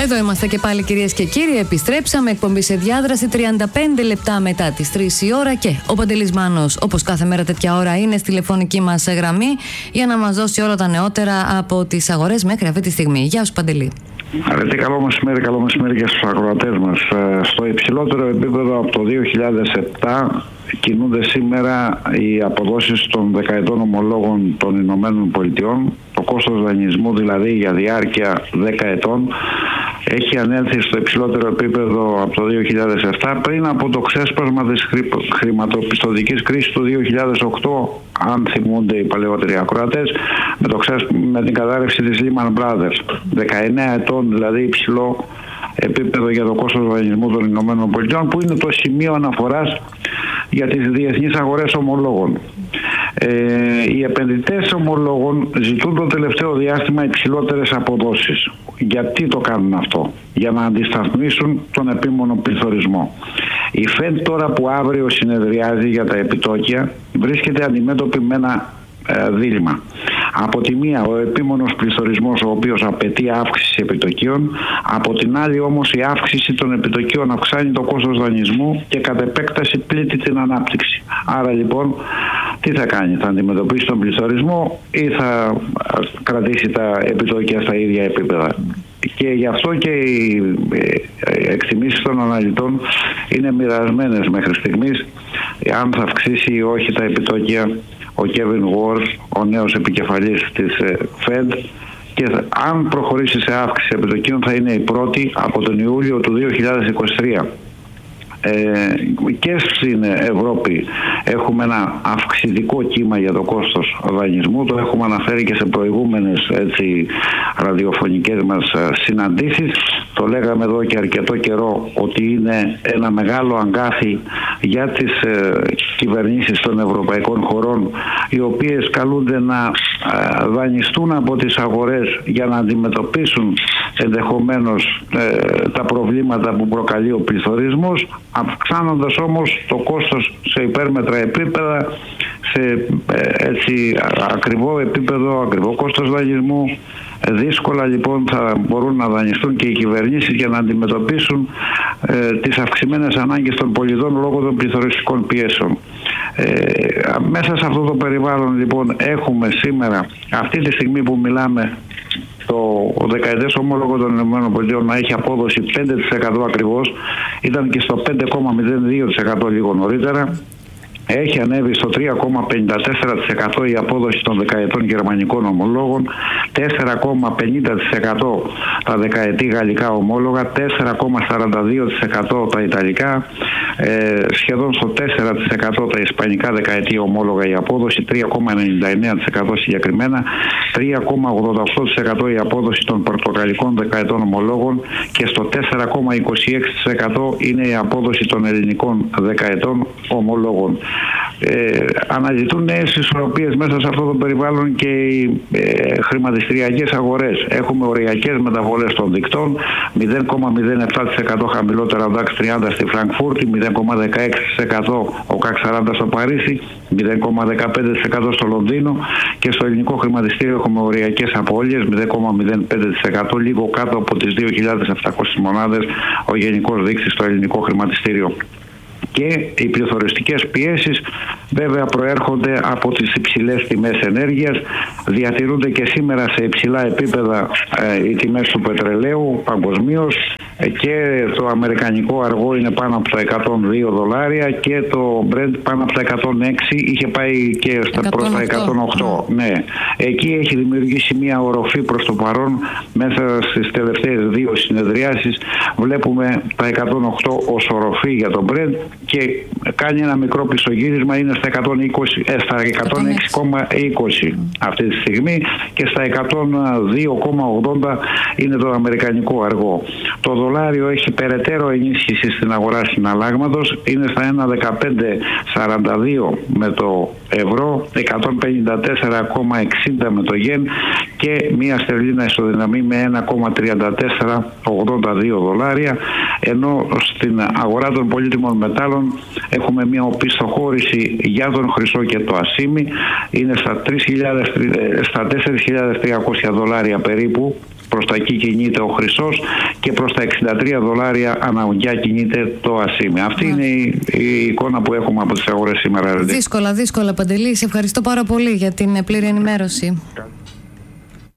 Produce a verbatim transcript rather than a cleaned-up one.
Εδώ είμαστε και πάλι, κυρίες και κύριοι. Επιστρέψαμε. Εκπομπή σε διάδραση τριάντα πέντε λεπτά μετά τις τρεις η ώρα. Και ο Παντελής Μάνος, όπως κάθε μέρα τέτοια ώρα, είναι στη τηλεφωνική μας γραμμή για να μας δώσει όλα τα νεότερα από τις αγορές μέχρι αυτή τη στιγμή. Γεια σου, Παντελή. Αρετή, καλό μεσημέρι, καλό μεσημέρι και στους ακροατές μας. Στο υψηλότερο επίπεδο από το δύο χιλιάδες επτά κινούνται σήμερα οι αποδόσεις των δεκαετών ομολόγων των Ηνωμένων Πολιτειών. Το κόστος δανεισμού, δηλαδή για διάρκεια δέκα ετών, έχει ανέλθει στο υψηλότερο επίπεδο από το δύο χιλιάδες επτά, πριν από το ξέσπασμα της χρηματοπιστωτικής κρίσης του δύο χιλιάδες οκτώ, αν θυμούνται οι παλαιότεροι ακροατές, με, το ξέσ... με την κατάρρευση της Lehman Brothers. δεκαεννέα ετών δηλαδή υψηλό επίπεδο για το κόστος δανεισμού των Ηνωμένων Πολιτειών, που είναι το σημείο αναφοράς για τις διεθνείς αγορές ομολόγων. Ε, οι επενδυτές ομολόγων ζητούν το τελευταίο διάστημα υψηλότερες αποδόσεις. Γιατί το κάνουν αυτό? Για να αντισταθμίσουν τον επίμονο πληθωρισμό. Η Fed, τώρα που αύριο συνεδριάζει για τα επιτόκια, βρίσκεται αντιμέτωπη με ένα ε, δίλημμα. Από τη μία ο επίμονος πληθωρισμός, ο οποίος απαιτεί αύξηση επιτοκίων, από την άλλη όμως η αύξηση των επιτοκίων αυξάνει το κόστος δανεισμού και κατ' επέκταση πλήττει την ανάπτυξη. Άρα λοιπόν τι θα κάνει? Θα αντιμετωπίσει τον πληθωρισμό ή θα κρατήσει τα επιτόκια στα ίδια επίπεδα? Και γι' αυτό και οι εκτιμήσεις των αναλυτών είναι μοιρασμένες μέχρι στιγμής, αν θα αυξήσει ή όχι τα επιτόκια ο Kevin Warsh, ο νέος επικεφαλής της Fed, και αν προχωρήσει σε αύξηση επιτοκίων θα είναι η πρώτη από τον Ιούλιο του δύο χιλιάδες είκοσι τρία. Ε, και στην Ευρώπη έχουμε ένα αυξητικό κύμα για το κόστος δανεισμού. Το έχουμε αναφέρει και σε προηγούμενες έτσι, ραδιοφωνικές μας συναντήσεις. Το λέγαμε εδώ και αρκετό καιρό ότι είναι ένα μεγάλο αγκάθι για τις ε, κυβερνήσεις των ευρωπαϊκών χωρών, οι οποίες καλούνται να ε, δανειστούν από τις αγορές για να αντιμετωπίσουν ενδεχομένως ε, τα προβλήματα που προκαλεί ο πληθωρισμός, αυξάνοντας όμως το κόστος σε υπέρμετρα επίπεδα, σε έτσι ακριβό επίπεδο, ακριβό κόστος δανεισμού. Δύσκολα λοιπόν θα μπορούν να δανειστούν και οι κυβερνήσεις για να αντιμετωπίσουν ε, τις αυξημένες ανάγκες των πολιτών λόγω των πληθωριστικών πιέσεων. Ε, μέσα σε αυτό το περιβάλλον λοιπόν έχουμε σήμερα, αυτή τη στιγμή που μιλάμε, το δεκαετές ομόλογο των ΗΠΑ να έχει απόδοση πέντε τοις εκατό ακριβώς, ήταν και στο πέντε κόμμα μηδέν δύο τοις εκατό λίγο νωρίτερα. Έχει ανέβει στο τρία κόμμα πενήντα τέσσερα τοις εκατό η απόδοση των δεκαετών γερμανικών ομολόγων, τέσσερα κόμμα πενήντα τοις εκατό τα δεκαετή γαλλικά ομόλογα, τέσσερα κόμμα σαράντα δύο τοις εκατό τα ιταλικά, ε, σχεδόν στο τέσσερα τοις εκατό τα ισπανικά δεκαετή ομόλογα η απόδοση, τρία κόμμα ενενήντα εννέα τοις εκατό συγκεκριμένα, τρία κόμμα ογδόντα οκτώ τοις εκατό η απόδοση των πορτογαλικών δεκαετών ομολόγων και στο τέσσερα κόμμα είκοσι έξι τοις εκατό είναι η απόδοση των ελληνικών δεκαετών ομολόγων. Ε, αναζητούν νέες ισορροπίες μέσα σε αυτό το περιβάλλον και οι ε, χρηματιστηριακές αγορές. Έχουμε οριακές μεταβολές των δικτών, μηδέν κόμμα μηδέν επτά τοις εκατό χαμηλότερα ο ντάξ τριάντα στη Φραγκφούρτη, μηδέν κόμμα δεκαέξι τοις εκατό ο κακ σαράντα στο Παρίσι, μηδέν κόμμα δεκαπέντε τοις εκατό στο Λονδίνο, και στο ελληνικό χρηματιστήριο έχουμε οριακές απώλειες, μηδέν κόμμα μηδέν πέντε τοις εκατό, λίγο κάτω από τις δύο χιλιάδες επτακόσιες μονάδες ο γενικός δείκτης στο ελληνικό χρηματιστήριο. Και οι πληθωριστικές πιέσεις βέβαια προέρχονται από τις υψηλές τιμές ενέργειας. Διατηρούνται και σήμερα σε υψηλά επίπεδα ε, οι τιμές του πετρελαίου παγκοσμίως, ε, και το αμερικανικό αργό είναι πάνω από τα εκατόν δύο δολάρια και το Brent πάνω από τα εκατόν έξι, είχε πάει και στα, προς τα εκατόν οκτώ. Ναι. Εκεί έχει δημιουργήσει μια οροφή προς το παρόν. Μέσα στις τελευταίες δύο συνεδριάσεις βλέπουμε τα εκατόν οκτώ ως οροφή για το Brent και κάνει ένα μικρό πισωγύρισμα, είναι στα, εκατόν είκοσι, ε, στα εκατόν έξι κόμμα είκοσι αυτή τη στιγμή, και στα εκατόν δύο κόμμα ογδόντα είναι το αμερικανικό αργό. Το δολάριο έχει περαιτέρω ενίσχυση στην αγορά συναλλάγματος, είναι στα ένα κόμμα δεκαπέντε σαράντα δύο με το ευρώ, εκατόν πενήντα τέσσερα κόμμα εξήντα με το γεν και μία στερλίνα ισοδυναμεί με ένα κόμμα τριάντα τέσσερα ογδόντα δύο δολάρια, ενώ στην αγορά των πολύτιμων μετάλλων έχουμε μία οπισθοχώρηση για τον χρυσό και το ασίμι, είναι στα, στα τέσσερις χιλιάδες τριακόσια δολάρια περίπου προς τα εκεί κινείται ο χρυσός και προς τα εξήντα τρία δολάρια αναουγγιά κινείται το ασίμι. Αυτή yeah. είναι η, η εικόνα που έχουμε από τις αγορές σήμερα. Δύσκολα, δύσκολα, Παντελή. Σε ευχαριστώ πάρα πολύ για την πλήρη ενημέρωση.